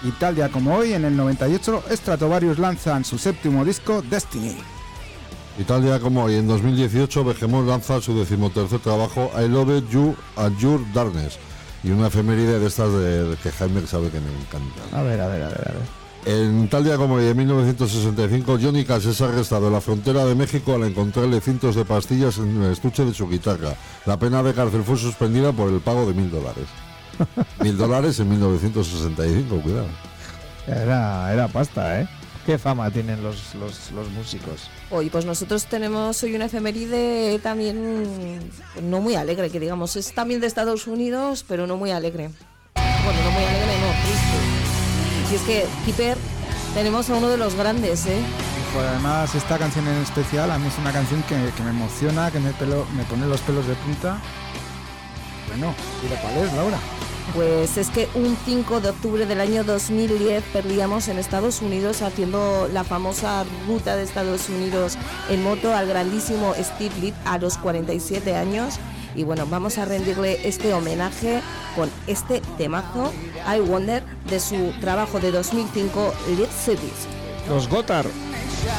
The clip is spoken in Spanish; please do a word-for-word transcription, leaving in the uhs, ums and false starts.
Y tal día como hoy, en el noventa y ocho, Stratovarius lanzan su séptimo disco, Destiny. Y tal día como hoy, en dos mil dieciocho, Behemoth lanza su decimotercer trabajo, I Love You and Your Darkness. Y una efeméride de estas de, de que Jaime sabe que me encanta. A ver, a ver, a ver, a ver. En tal día como hoy, en mil novecientos sesenta y cinco, Johnny Cash es arrestado en la frontera de México al encontrarle cintos de pastillas en el estuche de su guitarra. La pena de cárcel fue suspendida por el pago de mil dólares. Mil dólares en mil novecientos sesenta y cinco, cuidado. Era, era pasta, ¿eh? Qué fama tienen los, los, los músicos. Hoy, pues nosotros tenemos hoy una efeméride también no muy alegre, que digamos, es también de Estados Unidos, pero no muy alegre. Bueno, no muy alegre, no, triste. Y es que, Keeper, tenemos a uno de los grandes, ¿eh? Pues además, esta canción en especial, a mí es una canción que, que me emociona, que me, pelo, me pone los pelos de punta. Bueno, ¿y de cuál es, Laura? Pues es que un cinco de octubre del año dos mil diez perdíamos en Estados Unidos, haciendo la famosa ruta de Estados Unidos en moto, al grandísimo Steve Lead a los cuarenta y siete años. Y bueno, vamos a rendirle este homenaje con este temazo, I Wonder, de su trabajo de dos mil cinco, Lead Service. Los Gotthard.